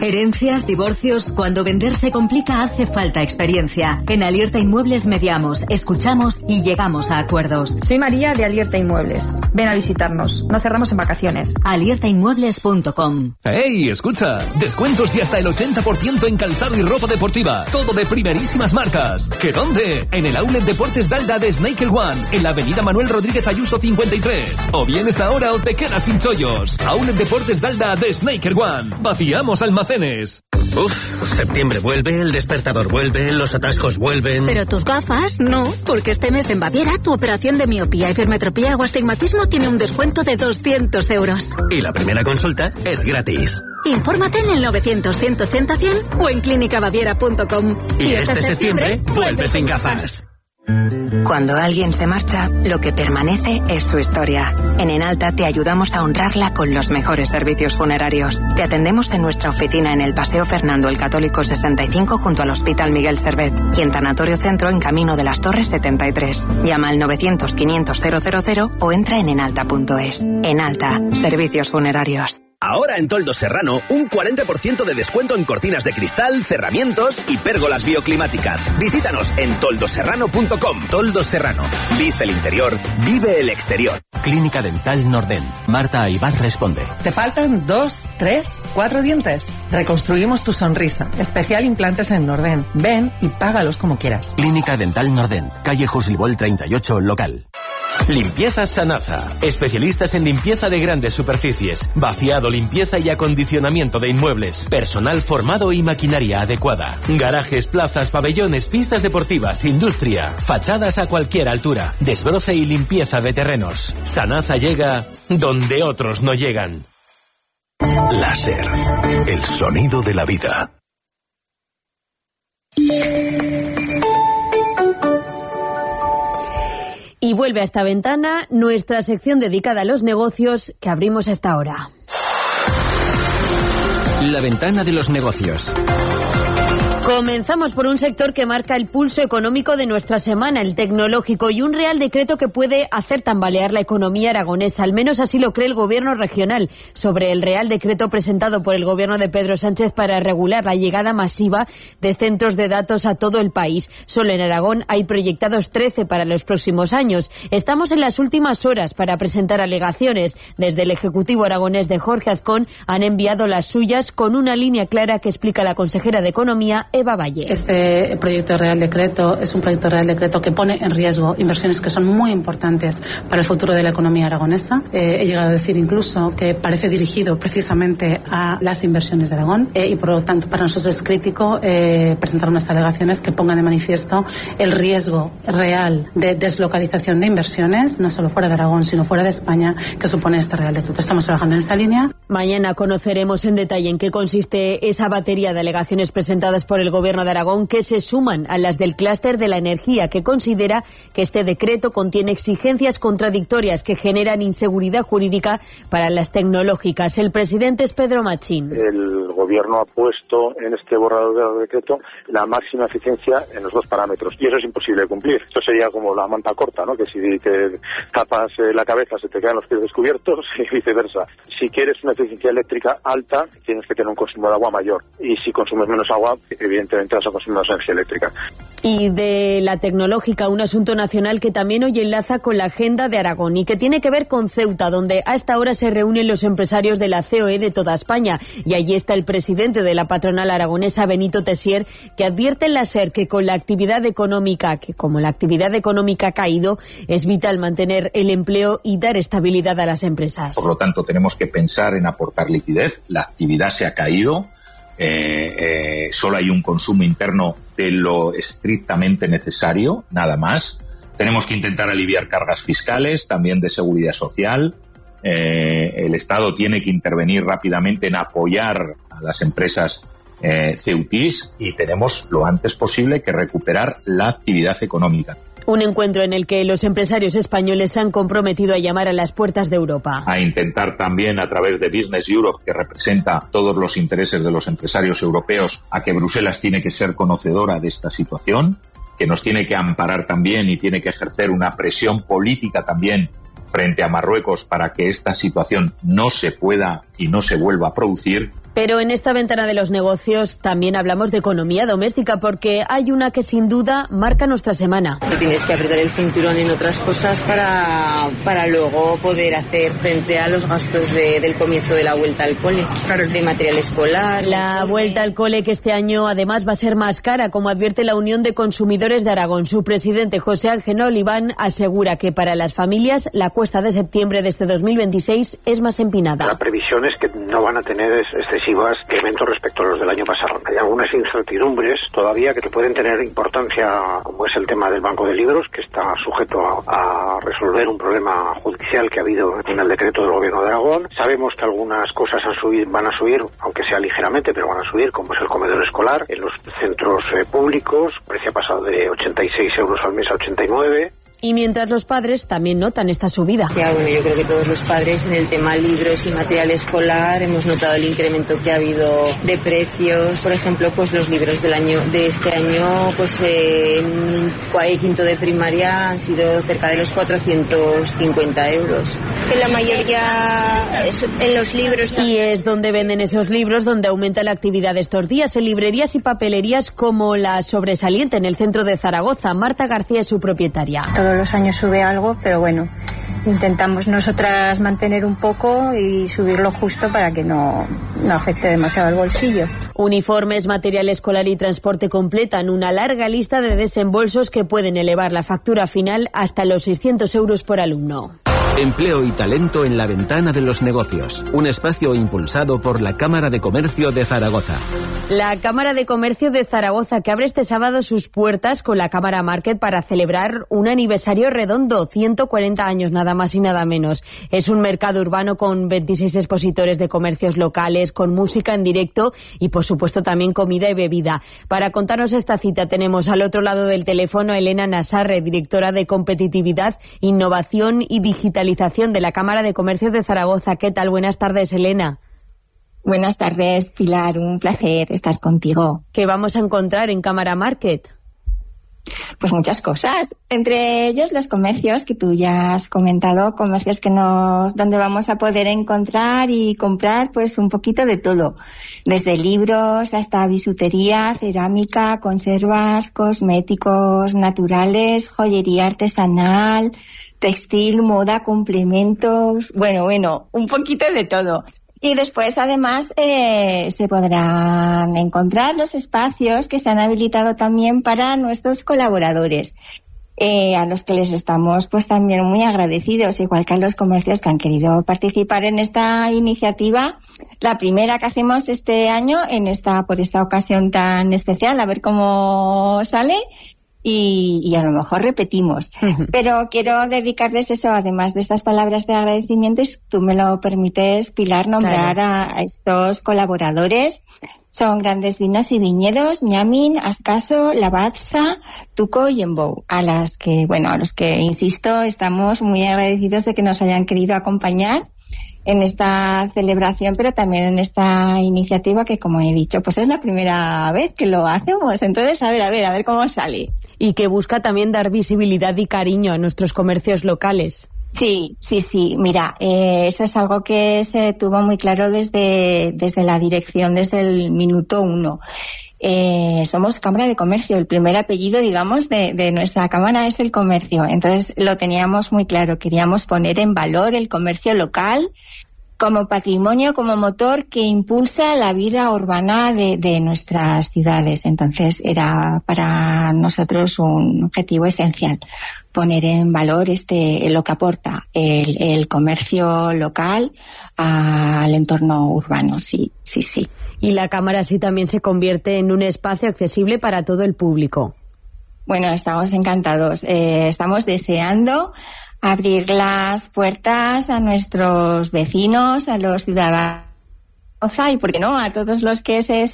Herencias, divorcios, cuando vender se complica hace falta experiencia. En Alierta Inmuebles mediamos, escuchamos y llegamos a acuerdos. Soy María de Alierta Inmuebles. Ven a visitarnos. No cerramos en vacaciones. aliertainmuebles.com. ¡Ey, escucha! Descuentos de hasta el 80% en calzado y ropa deportiva. Todo de primerísimas marcas. ¿Qué dónde? En el Outlet Deportes Dalda de Snake One, en la avenida Manuel Rodríguez Ayuso 53. O vienes ahora o te quedas sin chollos. Outlet Deportes Dalda de Snake One. Vaciamos almacenes. Septiembre vuelve, el despertador vuelve, los atascos vuelven. Pero tus gafas no, porque este mes en Baviera tu operación de miopía, hipermetropía o astigmatismo tiene un descuento de 200 euros. Y la primera consulta es gratis. Infórmate en el 900-180-100 o en clínicabaviera.com. Y este septiembre vuelve sin gafas. Cuando alguien se marcha, lo que permanece es su historia. En Enalta te ayudamos a honrarla con los mejores servicios funerarios. Te atendemos en nuestra oficina en el Paseo Fernando el Católico 65 junto al Hospital Miguel Servet y en Tanatorio Centro en Camino de las Torres 73. Llama al 900-500-000 o entra en enalta.es. Enalta, servicios funerarios. Ahora en Toldos Serrano, un 40% de descuento en cortinas de cristal, cerramientos y pérgolas bioclimáticas. Visítanos en toldoserrano.com. Toldos Serrano. Viste el interior, vive el exterior. Clínica Dental Nordent. Marta Aybar responde. ¿Te faltan 2, 3, 4 dientes? Reconstruimos tu sonrisa. Especial implantes en Nordent. Ven y págalos como quieras. Clínica Dental Nordent. Calle Jusilbol 38, local. Limpiezas Sanasa. Especialistas en limpieza de grandes superficies, vaciado, limpieza y acondicionamiento de inmuebles. Personal formado y maquinaria adecuada. Garajes, plazas, pabellones, pistas deportivas, industria. Fachadas a cualquier altura. Desbroce y limpieza de terrenos. Sanasa llega donde otros no llegan. Láser. El sonido de la vida. Y vuelve a esta ventana nuestra sección dedicada a los negocios que abrimos a esta hora. La ventana de los negocios. Comenzamos por un sector que marca el pulso económico de nuestra semana, el tecnológico, y un real decreto que puede hacer tambalear la economía aragonesa. Al menos así lo cree el gobierno regional, sobre el real decreto presentado por el gobierno de Pedro Sánchez para regular la llegada masiva de centros de datos a todo el país. Solo en Aragón hay proyectados 13 para los próximos años. Estamos en las últimas horas para presentar alegaciones. Desde el Ejecutivo aragonés de Jorge Azcón han enviado las suyas con una línea clara que explica la consejera de Economía, Eva Valle. Este proyecto de Real Decreto es un proyecto de Real Decreto que pone en riesgo inversiones que son muy importantes para el futuro de la economía aragonesa. He llegado a decir incluso que parece dirigido precisamente a las inversiones de Aragón y por lo tanto para nosotros es crítico presentar unas alegaciones que pongan de manifiesto el riesgo real de deslocalización de inversiones, no solo fuera de Aragón sino fuera de España, que supone este Real Decreto. Estamos trabajando en esa línea. Mañana conoceremos en detalle en qué consiste esa batería de alegaciones presentadas por el Gobierno de Aragón, que se suman a las del clúster de la energía, que considera que este decreto contiene exigencias contradictorias que generan inseguridad jurídica para las tecnológicas. El presidente es Pedro Machín. El Gobierno ha puesto en este borrador del decreto la máxima eficiencia en los dos parámetros, y eso es imposible de cumplir. Esto sería como la manta corta, ¿no? Que si te tapas la cabeza se te quedan los pies descubiertos y viceversa. Si quieres una eficiencia eléctrica alta, tienes que tener un consumo de agua mayor, y si consumes menos agua, evidentemente vas a consumir más energía eléctrica. Y de la tecnológica, un asunto nacional que también hoy enlaza con la agenda de Aragón y que tiene que ver con Ceuta, donde a esta hora se reúnen los empresarios de la COE de toda España. Y allí está el presidente de la patronal aragonesa, Benito Tessier, que advierte en la SER que como la actividad económica ha caído, es vital mantener el empleo y dar estabilidad a las empresas. Por lo tanto, tenemos que pensar en aportar liquidez. La actividad se ha caído. Solo hay un consumo interno de lo estrictamente necesario, nada más. Tenemos que intentar aliviar cargas fiscales, también de seguridad social. El Estado tiene que intervenir rápidamente en apoyar a las empresas ceutís y tenemos lo antes posible que recuperar la actividad económica. Un encuentro en el que los empresarios españoles se han comprometido a llamar a las puertas de Europa. A intentar también a través de Business Europe, que representa todos los intereses de los empresarios europeos, a que Bruselas tiene que ser conocedora de esta situación, que nos tiene que amparar también y tiene que ejercer una presión política también frente a Marruecos para que esta situación no se pueda y no se vuelva a producir. Pero en esta ventana de los negocios también hablamos de economía doméstica, porque hay una que sin duda marca nuestra semana. Tienes que apretar el cinturón en otras cosas para luego poder hacer frente a los gastos del comienzo de la vuelta al cole, de material escolar. La vuelta al cole, que este año además va a ser más cara, como advierte la Unión de Consumidores de Aragón. Su presidente, José Ángel Oliván, asegura que para las familias la cuesta de septiembre de este 2026 es más empinada. La previsión es que no van a tener excesivas incrementos respecto a los del año pasado. Hay algunas incertidumbres todavía que pueden tener importancia, como es el tema del Banco de Libros, que está sujeto a resolver un problema judicial que ha habido en el decreto del Gobierno de Aragón. Sabemos que algunas cosas van a subir, aunque sea ligeramente, pero van a subir, como es el comedor escolar. En los centros públicos, el precio ha pasado de 86 euros al mes a 89. Y mientras los padres también notan esta subida. Ya, bueno, yo creo que todos los padres en el tema libros y material escolar hemos notado el incremento que ha habido de precios. Por ejemplo, pues los libros de este año, pues en quinto de primaria han sido cerca de los 450 euros. En la mayoría en los libros. Y es donde venden esos libros donde aumenta la actividad estos días, en librerías y papelerías como la Sobresaliente en el centro de Zaragoza. Marta García es su propietaria. Todos los años sube algo, pero bueno, intentamos nosotras mantener un poco y subirlo justo para que no afecte demasiado al bolsillo. Uniformes, material escolar y transporte completan una larga lista de desembolsos que pueden elevar la factura final hasta los 600 euros por alumno. Empleo y talento en la ventana de los negocios. Un espacio impulsado por la Cámara de Comercio de Zaragoza. La Cámara de Comercio de Zaragoza, que abre este sábado sus puertas con la Cámara Market para celebrar un aniversario redondo, 140 años nada más y nada menos. Es un mercado urbano con 26 expositores de comercios locales, con música en directo y por supuesto también comida y bebida. Para contarnos esta cita tenemos al otro lado del teléfono a Elena Nasarre, directora de Competitividad, Innovación y Digitalización de la Cámara de Comercio de Zaragoza. ¿Qué tal? Buenas tardes, Elena. Buenas tardes, Pilar. Un placer estar contigo. ¿Qué vamos a encontrar en Cámara Market? Pues muchas cosas. Entre ellos los comercios que tú ya has comentado, comercios donde vamos a poder encontrar y comprar pues un poquito de todo. Desde libros hasta bisutería, cerámica, conservas, cosméticos naturales, joyería artesanal, textil, moda, complementos, bueno, un poquito de todo. Y después, además, se podrán encontrar los espacios que se han habilitado también para nuestros colaboradores, a los que les estamos pues también muy agradecidos, igual que a los comercios que han querido participar en esta iniciativa, la primera que hacemos este año por esta ocasión tan especial, a ver cómo sale. Y a lo mejor repetimos. Pero quiero dedicarles eso, además de estas palabras de agradecimiento, si tú me lo permites, Pilar, nombrar a estos colaboradores. Son Grandes Vinos y Viñedos, Ñamin, Ascaso, Lavazza, Tuco y Embou, a los que, insisto, estamos muy agradecidos de que nos hayan querido acompañar en esta celebración, pero también en esta iniciativa que, como he dicho, pues es la primera vez que lo hacemos. Entonces, a ver cómo sale. Y que busca también dar visibilidad y cariño a nuestros comercios locales. Sí. Mira, eso es algo que se tuvo muy claro desde la dirección, desde el minuto 1. Somos Cámara de Comercio, el primer apellido, digamos, de nuestra Cámara es el comercio. Entonces lo teníamos muy claro, queríamos poner en valor el comercio local como patrimonio, como motor que impulsa la vida urbana de nuestras ciudades. Entonces era para nosotros un objetivo esencial, poner en valor lo que aporta el comercio local al entorno urbano, sí. Y la Cámara así también se convierte en un espacio accesible para todo el público. Bueno, estamos encantados. Estamos deseando abrir las puertas a nuestros vecinos, a los ciudadanos y, ¿por qué no?, a todos los que se